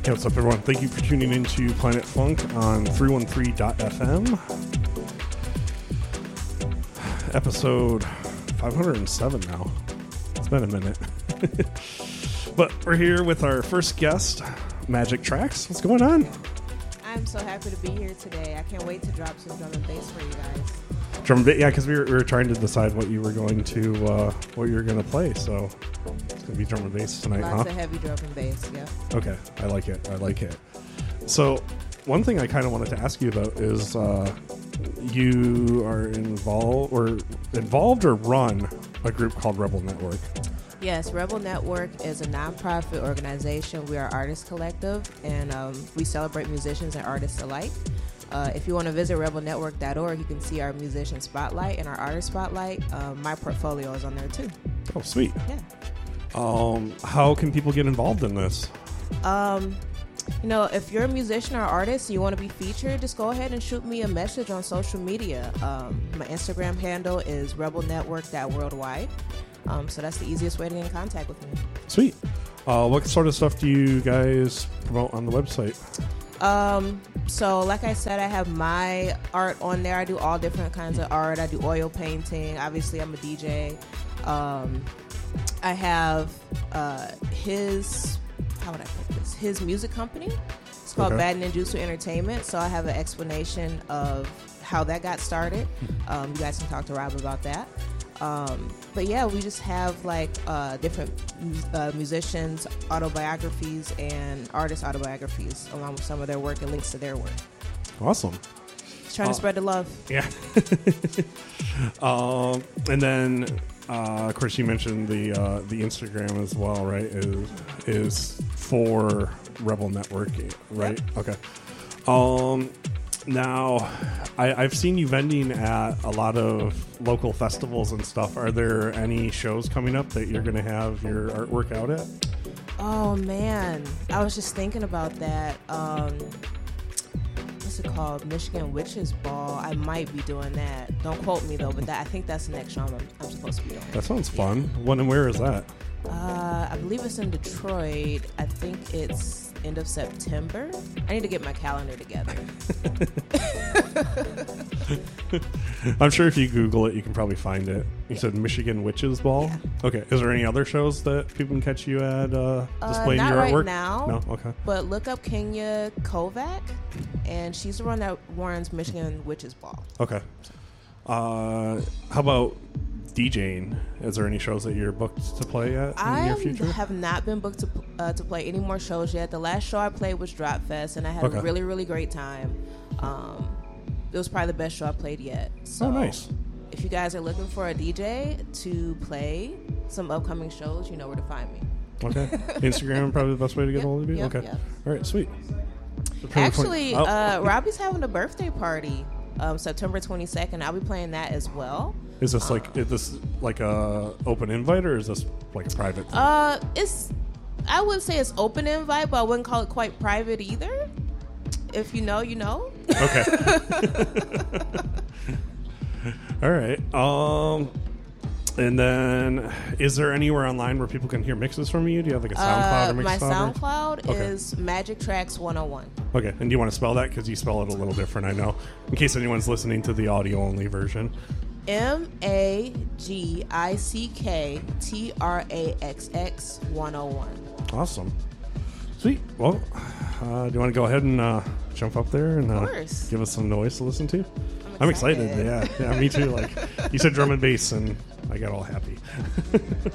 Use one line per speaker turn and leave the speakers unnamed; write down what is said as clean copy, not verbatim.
Hey, what's up, everyone? Thank you for tuning into Planet Funk on 313.fm. Episode 507 now. It's been a minute. But we're here with our first guest, Magic Tracks. What's going on?
I'm so happy to be here today. I can't wait to drop some drum and bass for you guys.
Drum and bass, yeah, because we were trying to decide what you were going to play. So it's gonna be drum and bass tonight,
Lots of heavy drum and bass. Yeah.
Okay, I like it. So one thing I kind of wanted to ask you about is you are involved or run a group called Rebel Network.
Yes, Rebel Network is a nonprofit organization. We are Artist Collective, and we celebrate musicians and artists alike. If you want to visit rebelnetwork.org, you can see our musician spotlight and our artist spotlight. My portfolio is on there too.
Oh, sweet.
Yeah.
How can people get involved in this?
If you're a musician or artist and you want to be featured, just go ahead and shoot me a message on social media. My Instagram handle is rebelnetwork.worldwide. So that's the easiest way to get in contact with me.
Sweet. What sort of stuff do you guys promote on the website?
So like I said, I have my art on there. I do all different kinds of art. I do oil painting. Obviously, I'm a DJ. I have his music company. It's called Bad Ninjutsu Entertainment. So I have an explanation of how that got started. You guys can talk to Rob about that. But yeah, we just have different musicians' autobiographies and artist autobiographies along with some of their work and links to their work.
Awesome.
Just trying to spread the love.
Yeah. And then, of course, you mentioned the Instagram as well, right? Is for Rebel Network, right? Yep. Okay. Now, I've seen you vending at a lot of local festivals and stuff. Are there any shows coming up that you're going to have your artwork out at?
Oh, man. I was just thinking about that. What's it called? Michigan Witches Ball. I might be doing that. Don't quote me, though, but I think that's the next show I'm supposed to be doing.
That sounds fun. When and where is that?
I believe it's in Detroit. I think it's end of September. I need to get my calendar together.
I'm sure if you Google it, you can probably find it. You said Michigan Witches Ball? Yeah. Okay. Is there any other shows that people can catch you at displaying your artwork?
Not right now.
No? Okay.
But look up Kenya Kovac, and she's the one that runs Michigan Witches Ball.
Okay. How about DJing? Is there any shows that you're booked to play at in the near future?
I have not been booked to play any more shows yet. The last show I played was Drop Fest, and I had a really, really great time. It was probably the best show I played yet. So
nice.
If you guys are looking for a DJ to play some upcoming shows, you know where to find me.
Okay. Instagram probably the best way to get a hold of you?
Yep,
okay.
Yep.
Like, all right, sweet.
Actually, Robbie's having a birthday party September 22nd. I'll be playing that as well.
Is this like a open invite, or is this like a private thing?
I would say it's open invite, but I wouldn't call it quite private either. If you know, you know.
Okay. All right. And then, is there anywhere online where people can hear mixes from you? Do you have like a SoundCloud or Mixcloud?
My SoundCloud is Magic Tracks 101.
Okay. And do you want to spell that? Because you spell it a little different, I know. In case anyone's listening to the audio-only version.
MAGICKTRAXX 101.
Awesome. Sweet. Well, do you want to go ahead and jump up there and give us some noise to listen to? I'm excited. Yeah, me too. Like you said, drum and bass, and I got all happy.